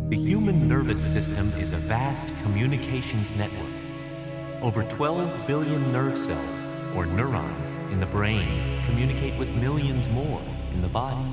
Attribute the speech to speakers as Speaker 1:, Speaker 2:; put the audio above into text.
Speaker 1: The human nervous system is a vast communications network. Over 12 billion nerve cells, or neurons, in the brain communicate with millions more in the body.